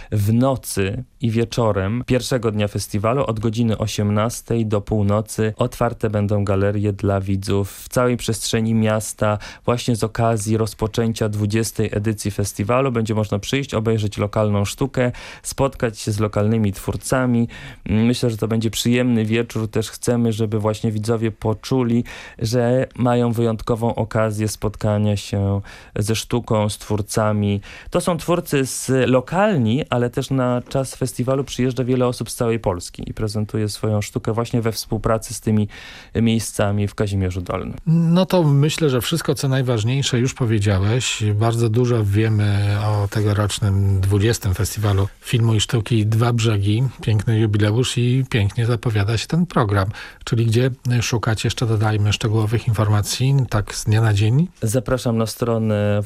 w nocy i wieczorem pierwszego dnia festiwalu od godziny 18 do północy otwarte będą galerie dla widzów w całej przestrzeni miasta. Właśnie z okazji rozpoczęcia 20. edycji festiwalu będzie można przyjść, obejrzeć lokalną sztukę, spotkać się z lokalnymi twórcami. Myślę, że to będzie przyjemny wieczór. Też chcemy, żeby właśnie widzowie poczuli, że mają wyjątkową okazję spotkania się ze sztuką, z twórcami. To są twórcy lokalni, ale też na czas festiwalu przyjeżdża wiele osób z całej Polski i prezentuje swoją sztukę właśnie we współpracy z tymi miejscami w Kazimierzu Dolnym. No to myślę, że wszystko co najważniejsze już powiedziałeś. Bardzo dużo wiemy o tegorocznym 20. Festiwalu Filmu i Sztuki Dwa Brzegi. Piękny jubileusz i pięknie zapowiada się ten program. Czyli gdzie szukać, jeszcze dodajmy, szczegółowych informacji, tak z dnia na dzień? Zapraszam na stronę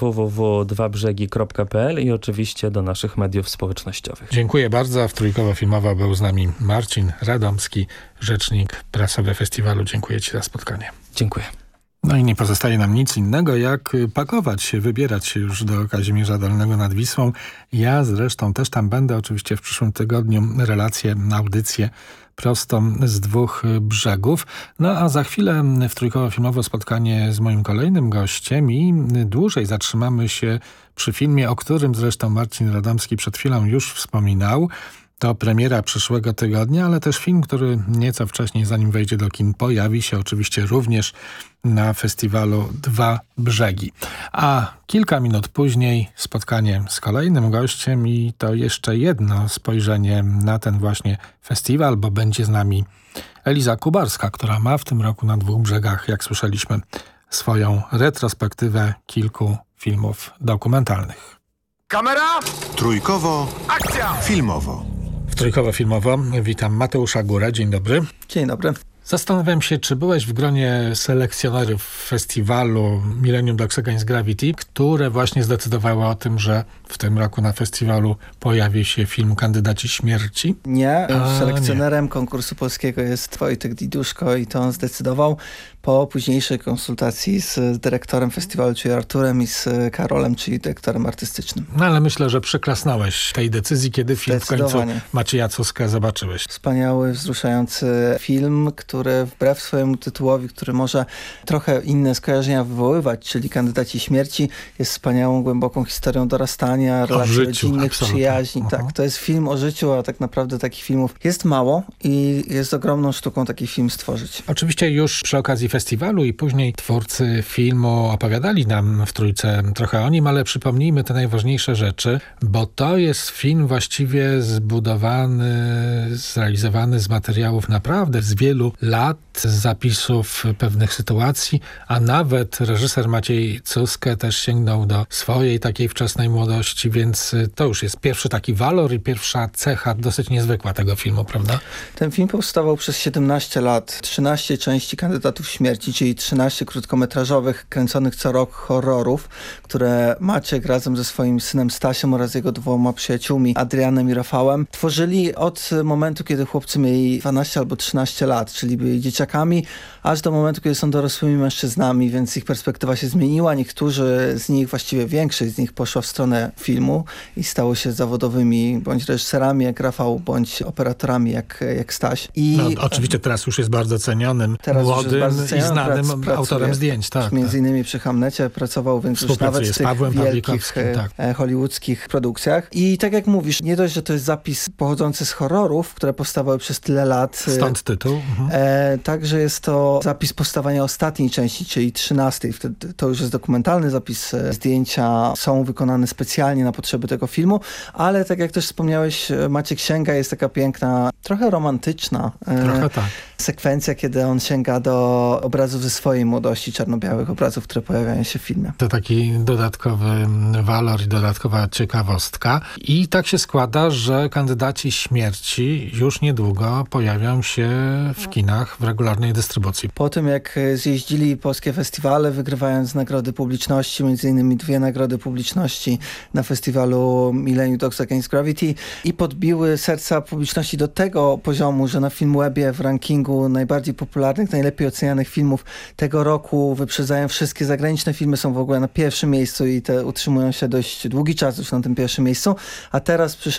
www.dwabrzegi.pl i oczywiście do naszych mediów społecznościowych. Dziękuję bardzo. W Trójkowo-Filmowo był z nami Marcin Radomski, rzecznik prasowy festiwalu. Dziękuję Ci za spotkanie. Dziękuję. No i nie pozostaje nam nic innego, jak pakować się, wybierać się już do Kazimierza Dolnego nad Wisłą. Ja zresztą też tam będę, oczywiście w przyszłym tygodniu, relacje, audycje prosto z Dwóch Brzegów. No a za chwilę w Trójkowo-Filmowo spotkanie z moim kolejnym gościem i dłużej zatrzymamy się przy filmie, o którym zresztą Marcin Radomski przed chwilą już wspominał. To premiera przyszłego tygodnia, ale też film, który nieco wcześniej, zanim wejdzie do kin, pojawi się oczywiście również na festiwalu Dwa Brzegi. A kilka minut później spotkanie z kolejnym gościem i to jeszcze jedno spojrzenie na ten właśnie festiwal, bo będzie z nami Eliza Kubarska, która ma w tym roku na Dwóch Brzegach, jak słyszeliśmy, swoją retrospektywę kilku filmów dokumentalnych. Kamera! Trójkowo. Akcja! Filmowo. W Trójkowo Filmowo witam Mateusza Górę. Dzień dobry. Dzień dobry. Zastanawiam się, czy byłeś w gronie selekcjonerów festiwalu Millennium Dogs Against Gravity, które właśnie zdecydowały o tym, że w tym roku na festiwalu pojawi się film Kandydaci Śmierci? Nie. Selekcjonerem konkursu polskiego jest Wojtek Diduszko i to on zdecydował po późniejszej konsultacji z dyrektorem festiwalu, czyli Arturem, i z Karolem, czyli dyrektorem artystycznym. No ale myślę, że przyklasnąłeś tej decyzji, kiedy film w końcu Macieja Cuskę zobaczyłeś. Wspaniały, wzruszający film, który wbrew swojemu tytułowi, który może trochę inne skojarzenia wywoływać, czyli Kandydaci Śmierci, jest wspaniałą, głęboką historią dorastania, relacji rodzinnych, przyjaźni. Tak, to jest film o życiu, a tak naprawdę takich filmów jest mało i jest ogromną sztuką taki film stworzyć. Oczywiście już przy okazji festiwalu i później twórcy filmu opowiadali nam w Trójce trochę o nim, ale przypomnijmy te najważniejsze rzeczy, bo to jest film właściwie zbudowany, zrealizowany z materiałów naprawdę z wielu lat, z zapisów pewnych sytuacji, a nawet reżyser Maciej Cuskę też sięgnął do swojej takiej wczesnej młodości, więc to już jest pierwszy taki walor i pierwsza cecha dosyć niezwykła tego filmu, prawda? Ten film powstawał przez 17 lat, 13 części Kandydatów Śmierci, czyli 13 krótkometrażowych, kręconych co rok horrorów, które Maciek razem ze swoim synem Stasiem oraz jego dwoma przyjaciółmi, Adrianem i Rafałem, tworzyli od momentu, kiedy chłopcy mieli 12 albo 13 lat, czyli byli dzieciakami, aż do momentu, kiedy są dorosłymi mężczyznami, więc ich perspektywa się zmieniła. Niektórzy z nich, właściwie większość z nich, poszła w stronę filmu i stało się zawodowymi bądź reżyserami jak Rafał, bądź operatorami jak Staś. No, oczywiście teraz już jest bardzo cenionym, młodym i znanym autorem zdjęć. Tak, między innymi przy Hamlecie pracował, więc już nawet w tych wielkich hollywoodzkich produkcjach. I tak jak mówisz, nie dość, że to jest zapis pochodzący z horrorów, które powstawały przez tyle lat. Stąd tytuł. Także jest to zapis powstawania ostatniej części, czyli 13. Wtedy to już jest dokumentalny zapis. Zdjęcia są wykonane specjalnie na potrzeby tego filmu, ale tak jak też wspomniałeś, Maciek sięga, jest taka piękna, trochę romantyczna sekwencja, kiedy on sięga do obrazów ze swojej młodości, czarno-białych obrazów, które pojawiają się w filmie. To taki dodatkowy walor i dodatkowa ciekawostka. I tak się składa, że Kandydaci Śmierci już niedługo pojawią się w kinach w regularnej dystrybucji. Po tym, jak zjeździli polskie festiwale, wygrywając nagrody publiczności, między innymi 2 nagrody publiczności na festiwalu Millennium Dogs Against Gravity i podbiły serca publiczności do tego poziomu, że na Filmwebie w rankingu najbardziej popularnych, najlepiej ocenianych filmów tego roku wyprzedzają wszystkie zagraniczne filmy, są w ogóle na pierwszym miejscu i te utrzymują się dość długi czas już na tym pierwszym miejscu, a teraz przyszedł